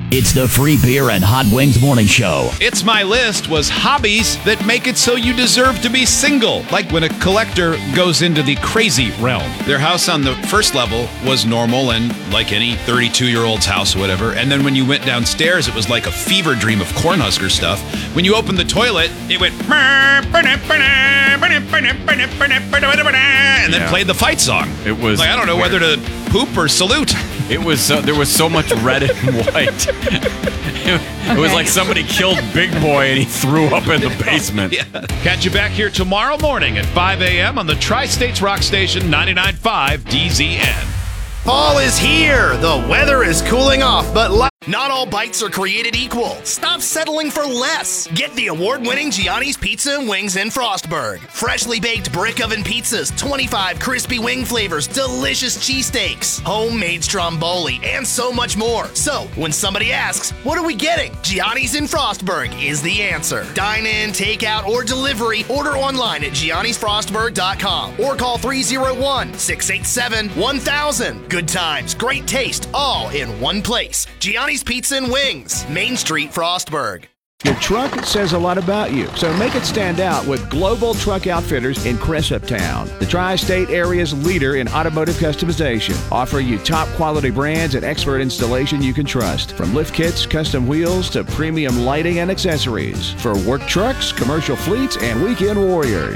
It's the Free Beer and Hot Wings Morning Show. It's My List was hobbies that make it so you deserve to be single. Like when a collector goes into the crazy realm. Their house on the first level was normal and like any 32-year-old's house or whatever. And then when you went downstairs, it was like a fever dream of Cornhusker stuff. When you opened the toilet, it went and then played the fight song. It was like, I don't know whether to poop or salute. It was there was so much red and white. It was like somebody killed Big Boy and he threw up in the basement. Yeah. Catch you back here tomorrow morning at 5 a.m. on the Tri-States Rock Station 99.5 DZN. Fall is here. The weather is cooling off, but not all bites are created equal. Stop settling for less. Get the award-winning Gianni's Pizza and Wings in Frostburg. Freshly baked brick oven pizzas, 25 crispy wing flavors, delicious cheesesteaks, homemade stromboli, and so much more. So, when somebody asks, what are we getting? Gianni's in Frostburg is the answer. Dine in, take out, or delivery. Order online at giannisfrostburg.com or call 301-687-1000. Good times, great taste, all in one place. Gianni's Pizza and Wings, Main Street, Frostburg. Your truck says a lot about you, so make it stand out with Global Truck Outfitters in Cressuptown, the tri-state area's leader in automotive customization. Offer you top quality brands and expert installation you can trust, from lift kits, custom wheels, to premium lighting and accessories for work trucks, commercial fleets, and weekend warriors.